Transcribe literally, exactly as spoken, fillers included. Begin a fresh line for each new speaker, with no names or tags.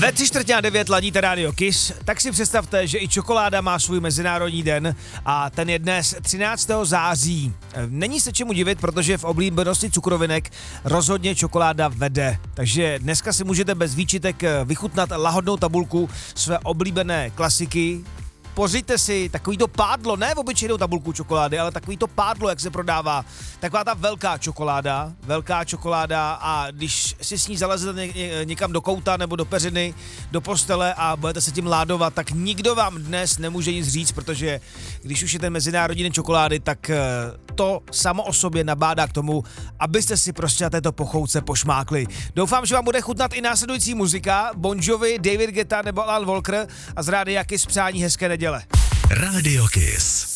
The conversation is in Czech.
Ve tři čtvrtě na devět ladíte Radio Kiss, tak si představte, že i čokoláda má svůj mezinárodní den a ten je dnes třináctého září. Není se čemu divit, protože v oblíbenosti cukrovinek rozhodně čokoláda vede. Takže dneska si můžete bez výčitek vychutnat lahodnou tabulku své oblíbené klasiky. Pořiďte si takovýto pádlo, ne v obyčejnou tabulku čokolády, ale takovýto pádlo, jak se prodává. Taková ta velká čokoláda, velká čokoláda a když si s ní zalezete ně, někam do kouta nebo do peřiny, do postele a budete se tím ládovat, tak nikdo vám dnes nemůže nic říct, protože když už je ten Mezinárodní den čokolády, tak to samo o sobě nabádá k tomu, abyste si prostě na této pochouce pošmákli. Doufám, že vám bude chutnat i následující muzika, Bon Jovi, David Guetta nebo Alan Walker a z Rádia Kiss přání hezké neděle.
Radio Kiss.